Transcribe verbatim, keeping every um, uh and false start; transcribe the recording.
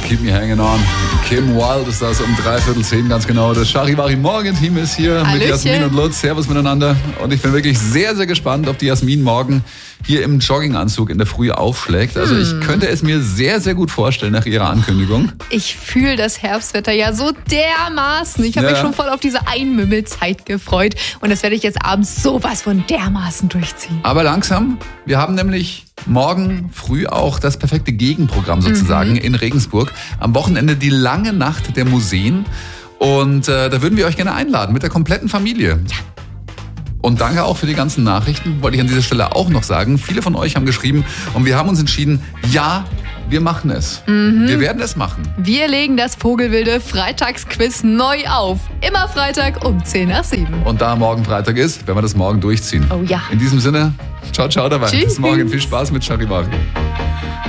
Keep Me Hanging On. Kim Wilde ist das um dreiviertel zehn ganz genau. Das Charivari-Morgen-Team ist hier Hallöchen. mit Jasmin und Lutz. Servus miteinander. Und ich bin wirklich sehr, sehr gespannt, ob die Jasmin morgen hier im Jogginganzug in der Früh aufschlägt. Also hm. ich könnte es mir sehr, sehr gut vorstellen nach ihrer Ankündigung. Ich fühle das Herbstwetter ja so dermaßen. Ich habe Ja. mich schon voll auf diese Einmümmelzeit gefreut. Und das werde ich jetzt abends sowas von dermaßen durchziehen. Aber langsam, wir haben nämlich morgen früh auch das perfekte Gegenprogramm sozusagen Mhm. in Regensburg. Am Wochenende die lange Nacht der Museen. Und äh, da würden wir euch gerne einladen mit der kompletten Familie. Ja. Und danke auch für die ganzen Nachrichten, wollte ich an dieser Stelle auch noch sagen. Viele von euch haben geschrieben und wir haben uns entschieden, ja, wir machen es. Mhm. Wir werden es machen. Wir legen das Vogelwilde Freitagsquiz neu auf. Immer Freitag um zehn nach sieben. Und da morgen Freitag ist, werden wir das morgen durchziehen. Oh ja. In diesem Sinne, ciao, ciao dabei. Tschüss. Bis morgen. Viel Spaß mit Charivari.